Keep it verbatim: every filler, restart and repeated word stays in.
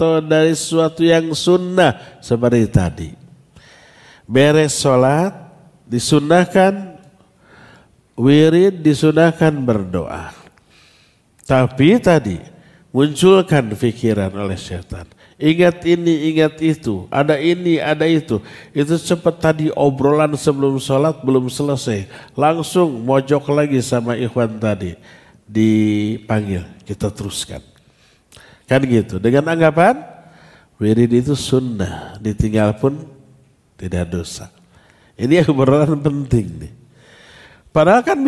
atau dari sesuatu yang sunnah seperti tadi. Beres sholat disunahkan wirid, disunahkan berdoa. Tapi tadi munculkan pikiran oleh setan. Ingat ini, ingat itu, ada ini, ada itu. Itu cepat tadi obrolan sebelum sholat belum selesai. Langsung mojok lagi sama ikhwan tadi. Dipanggil, kita teruskan. Kan gitu. Dengan anggapan wirid itu sunnah, ditinggal pun tidak dosa. Ini yang obrolan penting nih. Padahal kan